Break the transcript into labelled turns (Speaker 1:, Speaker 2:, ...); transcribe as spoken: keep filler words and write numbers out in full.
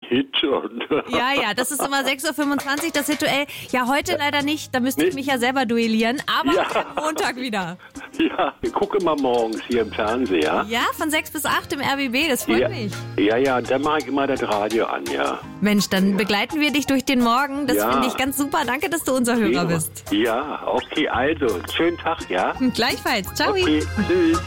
Speaker 1: Hit-Duell.
Speaker 2: Ja, ja, das ist immer sechs Uhr fünfundzwanzig, das Hit-Duell. Ja, heute leider nicht, da müsste ich
Speaker 1: Nee.
Speaker 2: mich ja selber duellieren, aber
Speaker 1: Ja.
Speaker 2: am Montag wieder.
Speaker 1: Ja, ich gucke immer morgens hier im Fernseher.
Speaker 2: Ja, von sechs bis acht im R B B, das freut
Speaker 1: Ja,
Speaker 2: mich.
Speaker 1: ja, ja, dann mache ich immer das Radio an, ja.
Speaker 2: Mensch, dann begleiten wir dich durch den Morgen, das
Speaker 1: Ja.
Speaker 2: finde ich ganz super. Danke, dass du unser Hörer bist.
Speaker 1: Ja, okay, also, schönen Tag, ja?
Speaker 2: Gleichfalls, ciao.
Speaker 1: Okay, tschüss.